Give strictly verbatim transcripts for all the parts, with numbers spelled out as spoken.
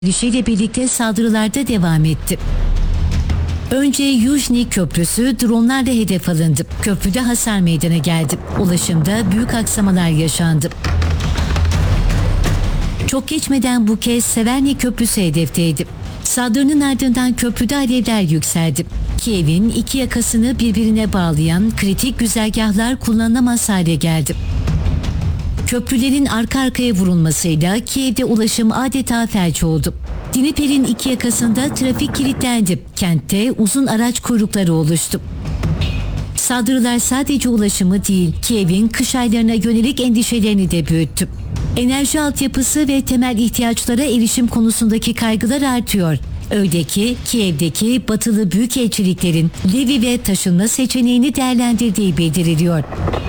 Girişiyle birlikte saldırılarda devam etti. Önce Yuzhny Köprüsü dronlarla hedef alındı. Köprüde hasar meydana geldi. Ulaşımda büyük aksamalar yaşandı. Çok geçmeden bu kez Severny Köprüsü hedefteydi. Saldırının ardından köprüde alevler yükseldi. Kiev'in iki yakasını birbirine bağlayan kritik güzergahlar kullanılamaz hale geldi. Köprülerin arka arkaya vurulmasıyla Kiev'de ulaşım adeta felç oldu. Dniper'in iki yakasında trafik kilitlendi. Kentte uzun araç kuyrukları oluştu. Saldırılar sadece ulaşımı değil, Kiev'in kış aylarına yönelik endişelerini de büyüttü. Enerji altyapısı ve temel ihtiyaçlara erişim konusundaki kaygılar artıyor. Öyle ki Kiev'deki batılı büyükelçiliklerin Lviv ve taşınma seçeneğini değerlendirdiği bildiriliyor.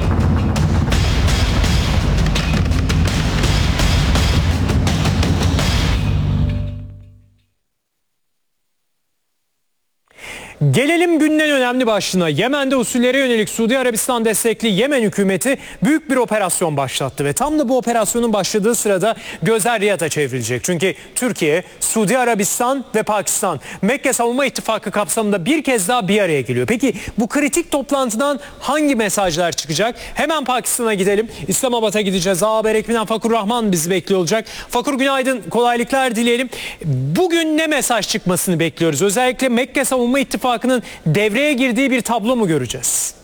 Gelelim günün en önemli başlığına. Yemen'de Husilere yönelik Suudi Arabistan destekli Yemen hükümeti büyük bir operasyon başlattı ve tam da bu operasyonun başladığı sırada gözler Riyad'a çevrilecek. Çünkü Türkiye, Suudi Arabistan ve Pakistan Mekke Savunma İttifakı kapsamında bir kez daha bir araya geliyor. Peki bu kritik toplantıdan hangi mesajlar çıkacak? Hemen Pakistan'a gidelim. İslamabad'a gideceğiz. A Haber ekibinden Fakur Rahman bizi bekliyor olacak. Fakur, günaydın, kolaylıklar dileyelim. Bugün ne mesaj çıkmasını bekliyoruz? Özellikle Mekke Savunma İttifakı devreye girdiği bir tablo mu göreceğiz?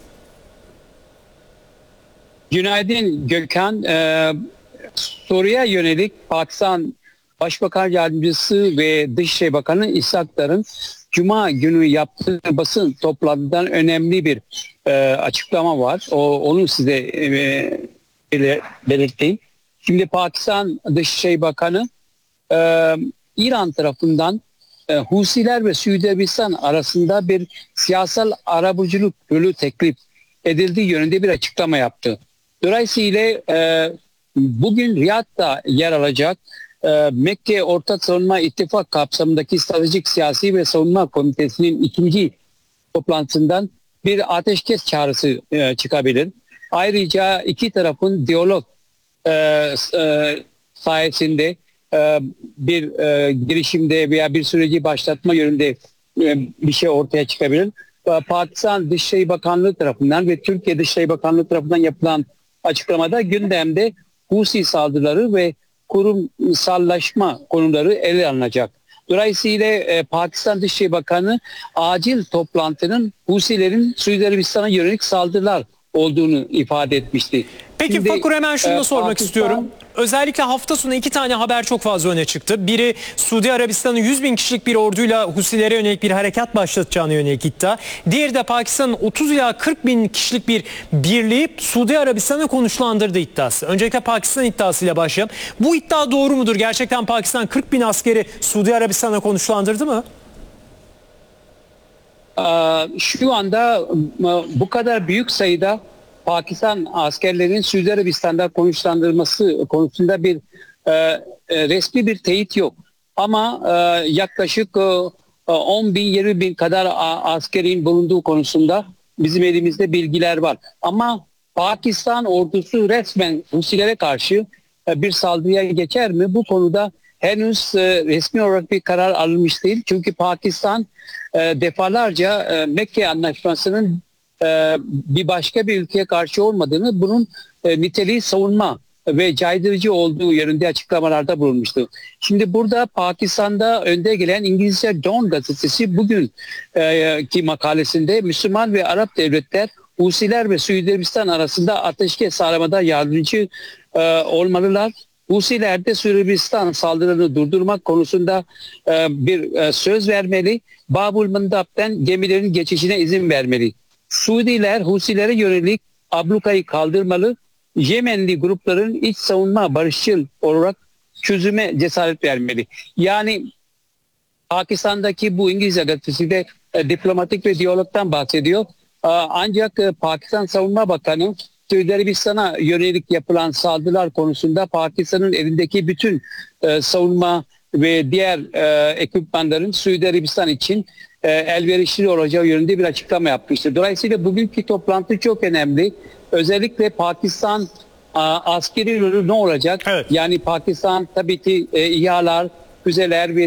Günaydın Gökhan. Ee, soruya yönelik Pakistan Başbakan Yardımcısı ve Dışişleri Bakanı İshakdar'ın Cuma günü yaptığı basın toplantısından önemli bir e, açıklama var. O, onu size e, belirteyim. Şimdi Pakistan Dışişleri Bakanı e, İran tarafından Husiler ve Suudi Arabistan arasında bir siyasal arabuluculuk rolü teklif edildiği yönünde bir açıklama yaptı. Dolayısıyla e, bugün Riyad'da yer alacak e, Mekke Ortak Savunma İttifak kapsamındaki Stratejik Siyasi ve Savunma Komitesi'nin ikinci toplantısından bir ateşkes çağrısı e, çıkabilir. Ayrıca iki tarafın diyalog e, e, sayesinde bir e, girişimde veya bir süreci başlatma yönünde e, bir şey ortaya çıkabilir. Pakistan Dışişleri Bakanlığı tarafından ve Türkiye Dışişleri Bakanlığı tarafından yapılan açıklamada gündemde Husi saldırıları ve kurumsallaşma konuları ele alınacak. Dolayısıyla e, Pakistan Dışişleri Bakanı acil toplantının Husilerin Suudi Arabistan'a yönelik saldırılar olduğunu ifade etmişti. Peki Şimdi, Fakur, hemen şunu da sormak Pakistan, istiyorum. Özellikle hafta sonu iki tane haber çok fazla öne çıktı. Biri Suudi Arabistan'ın yüz bin kişilik bir orduyla Husilere yönelik bir harekat başlatacağına yönelik iddia. Diğeri de Pakistan'ın otuz ila kırk bin kişilik bir birliği Suudi Arabistan'a konuşlandırdığı iddiası. Öncelikle Pakistan iddiasıyla başlayalım. Bu iddia doğru mudur? Gerçekten Pakistan kırk bin askeri Suudi Arabistan'a konuşlandırdı mı? Şu anda bu kadar büyük sayıda Pakistan askerlerin Suudi Arabistan'da konuşlandırılması konusunda bir e, e, resmi bir teyit yok. Ama e, yaklaşık e, on bin yirmi bin kadar askerin bulunduğu konusunda bizim elimizde bilgiler var. Ama Pakistan ordusu resmen Husilere karşı e, bir saldırıya geçer mi? Bu konuda henüz e, resmi olarak bir karar alınmış değil. Çünkü Pakistan e, defalarca e, Mekke Anlaşması'nın Ee, bir başka bir ülkeye karşı olmadığını, bunun e, niteliği savunma ve caydırıcı olduğu yönünde açıklamalarda bulunmuştu. Şimdi burada Pakistan'da önde gelen İngilizce Dawn gazetesi bugün e, ki makalesinde Müslüman ve Arap devletler Husiler ve Suudi Arabistan arasında ateşkes sağlamada yardımcı e, olmalılar. Husiler de Suudi Arabistan saldırılarını durdurmak konusunda e, bir e, söz vermeli. Babul Mandab'den gemilerin geçişine izin vermeli. Suudiler Husilere yönelik ablukayı kaldırmalı, Yemenli grupların iç savunma barışçıl olarak çözüme cesaret vermeli. Yani Pakistan'daki bu İngiliz gazetesi de e, diplomatik ve diyalogtan bahsediyor. E, ancak e, Pakistan Savunma Bakanı Suudi Arabistan'a yönelik yapılan saldırılar konusunda Pakistan'ın elindeki bütün e, savunma ve diğer e, ekipmanların Suudi Arabistan için e, elverişli olacağı yönünde bir açıklama yapmıştır. Dolayısıyla bugünkü toplantı çok önemli. Özellikle Pakistan a, askeri rolü ne olacak? Evet. Yani Pakistan tabii ki e, İHA'lar, füzeler ve